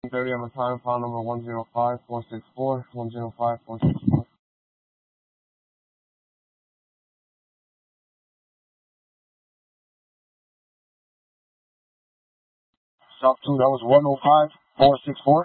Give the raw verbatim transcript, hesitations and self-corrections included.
thirty on the time, file number one zero five four six four, one zero five four six four. Stop two, that was one zero five four six four.